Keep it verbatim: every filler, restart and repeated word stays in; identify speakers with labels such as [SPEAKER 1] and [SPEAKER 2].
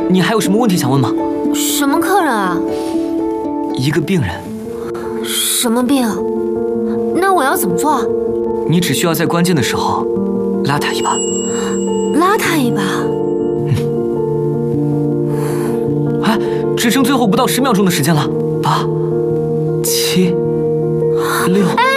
[SPEAKER 1] 你还有什么问题想问吗？
[SPEAKER 2] 什么客人啊？
[SPEAKER 1] 一个病人。
[SPEAKER 2] 什么病？那我要怎么做啊？
[SPEAKER 1] 你只需要在关键的时候拉他一把。
[SPEAKER 2] 拉他一把？
[SPEAKER 1] 嗯。哎，只剩最后不到十秒钟的时间了。八、七、六。